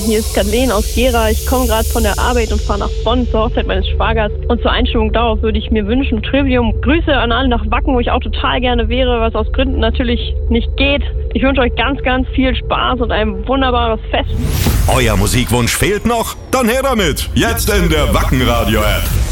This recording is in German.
Hier ist Kathleen aus Gera. Ich komme gerade von der Arbeit und fahre nach Bonn zur Hochzeit meines Schwagers. Und zur Einstimmung darauf würde ich mir wünschen, Trivium, Grüße an alle nach Wacken, wo ich auch total gerne wäre, was aus Gründen natürlich nicht geht. Ich wünsche euch ganz, ganz viel Spaß und ein wunderbares Fest. Euer Musikwunsch fehlt noch? Dann her damit! Jetzt in der Wacken Radio App.